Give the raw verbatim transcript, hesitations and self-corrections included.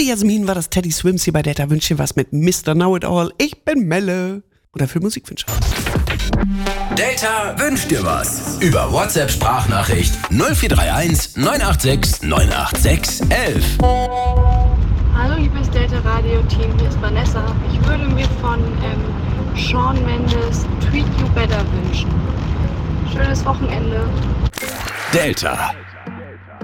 die Jasmin war das Teddy Swims hier bei Delta. Wünscht dir was mit Mister Know-It-All. Ich bin Melle. Oder für Musikwünsche. Delta wünscht dir was. Über WhatsApp-Sprachnachricht null vier drei eins neun acht sechs neun acht sechs elf. Hallo liebes Delta Radio Team, hier ist Vanessa. Ich würde mir von ähm, Shawn Mendes Treat You Better wünschen. Schönes Wochenende. Delta.